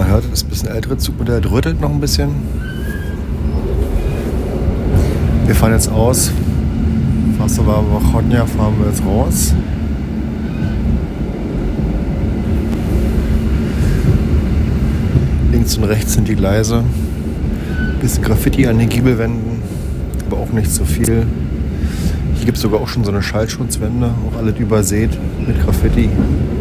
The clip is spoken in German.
hört, das ist ein bisschen ältere Zugmodell, drötelt noch ein bisschen. Wir fahren jetzt aus. Varsova Ochotnia fahren wir jetzt raus. Links und rechts sind die Gleise. Ein bisschen Graffiti an den Giebelwänden, aber auch nicht so viel. Hier gibt es sogar auch schon so eine Schallschutzwände, auch alles übersät mit Graffiti.